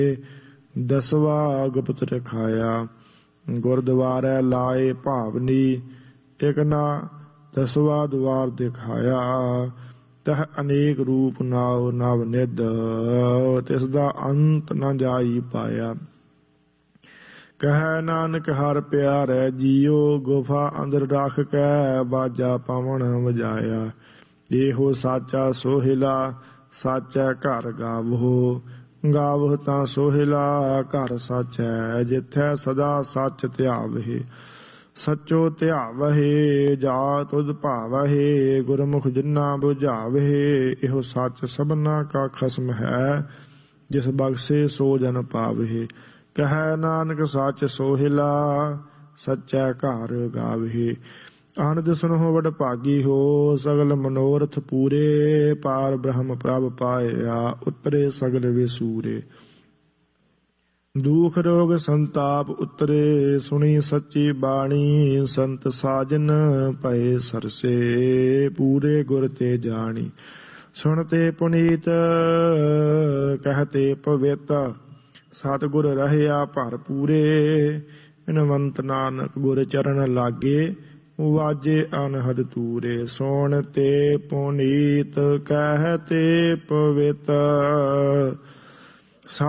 ਦਸਵਾ ਗੁਪਤ ਰਖਾਇਆ। ਗੁਰਦੁਆਰੇ ਲਾਏ ਭਾਵਨੀ ਇਕ ਨਾ ਦਸਵਾ ਦੁਆਰ ਦਿਖਾਇਆ। ਤਹ ਅਨੇਕ ਰੂਪ ਨਾਉ ਨਵ ਨਿਧ ਤਿਸ ਦਾ ਅੰਤ ਨ ਜਾਈ ਪਾਇਆ। ਕਹਿ ਨਾਨਕ ਹਰ ਪਿਆਰੈ ਜੀਉ ਗੁਫਾ ਅੰਦਰ ਰੱਖ ਕੇ ਬਾਜਾ ਪਵਨ ਵਜਾਇਆ। ਇਹੋ ਸਾਚਾ ਸੋਹਿਲਾ ਸਾਚੈ ਘਰ ਗਾਵੋ ਗਾਵੋ ਤਾਂ ਸੋਹਿਲਾ ਘਰ ਸਾਚੈ। ਜਿਥੈ ਸਦਾ ਸੱਚ ਧਿਆਵਹਿ ਸੱਚੋ ਧਿਆਵਹਿ ਜਾ ਤੁਧ ਭਾਵਹਿ। ਗੁਰਮੁਖ ਜਿਨਾ ਬੁਝਾਵਹਿ ਇਹੋ ਸੱਚ ਸਭਨਾ ਕਾ ਖਸਮ ਹੈ। ਜਿਸ ਬਖਸ਼ੇ ਸੋ ਜਨ ਪਾਵਹਿ। ਕਹਿ ਨਾਨਕ ਸੱਚ ਸੋਹਿਲਾ ਸੱਚੈ ਘਰ ਗਾਵਹਿ। ਆਨੰਦ ਸੁਨਹੁ ਵਡ ਭਾਗੀ ਹੋ ਸਗਲ ਮਨੋਰਥ ਪੂਰੇ। ਪਾਰ ਬ੍ਰਹਮ ਪ੍ਰਭ ਪਾਇਆ ਉਤਰੇ ਸਗਲ ਵਿਸੂਰੇ। ਦੁਖ ਰੋਗ ਸੰਤਾਪ ਉਤਰੇ ਸੁਣੀ ਸੱਚੀ ਬਾਣੀ। ਸੰਤ ਸਾਜਨ ਭਏ ਸਰਸੇ ਪੂਰੇ ਗੁਰ ਤੇ ਜਾਣੀ। ਸੁਣਤੇ ਪੁਨੀਤ ਕਹਤੇ ਪਵਿੱਤ ਸਤਿਗੁਰ ਰਹਿਆ ਭਰਪੂਰੇ। ਬਿਨਵੰਤ ਨਾਨਕ ਗੁਰ ਚਰਨ ਲਾਗੇ ਵਾਜੇ ਅਨਹਦ ਤੂਰੇ। ਸੋਣ ਤੇ ਪੁਨੀਤ ਕਹਿਤੇ ਪਵਿੱਤ